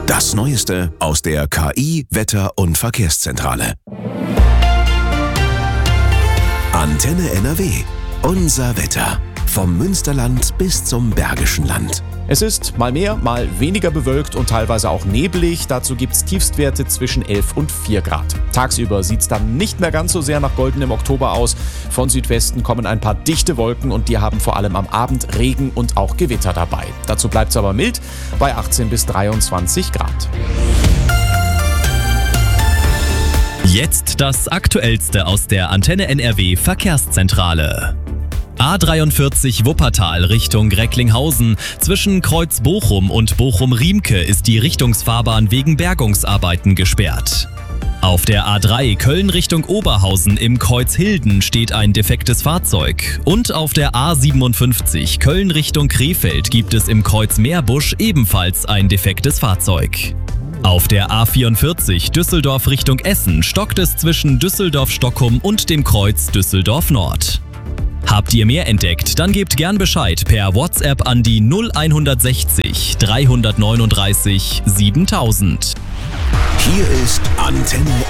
Das Neueste aus der KI, Wetter- und Verkehrszentrale. Antenne NRW. Unser Wetter. Vom Münsterland bis zum Bergischen Land. Es ist mal mehr, mal weniger bewölkt und teilweise auch neblig. Dazu gibt es Tiefstwerte zwischen 11 und 4 Grad. Tagsüber sieht es dann nicht mehr ganz so sehr nach goldenem Oktober aus. Von Südwesten kommen ein paar dichte Wolken und die haben vor allem am Abend Regen und auch Gewitter dabei. Dazu bleibt es aber mild bei 18 bis 23 Grad. Jetzt das Aktuellste aus der Antenne NRW Verkehrszentrale. A43 Wuppertal Richtung Recklinghausen. Zwischen Kreuz Bochum und Bochum-Riemke ist die Richtungsfahrbahn wegen Bergungsarbeiten gesperrt. Auf der A3 Köln Richtung Oberhausen im Kreuz Hilden steht ein defektes Fahrzeug. Und auf der A57 Köln Richtung Krefeld gibt es im Kreuz Meerbusch ebenfalls ein defektes Fahrzeug. Auf der A44 Düsseldorf Richtung Essen stockt es zwischen Düsseldorf-Stockholm und dem Kreuz Düsseldorf Nord. Habt ihr mehr entdeckt, dann gebt gern Bescheid per WhatsApp an die 0160 339 7000. Hier ist Antenne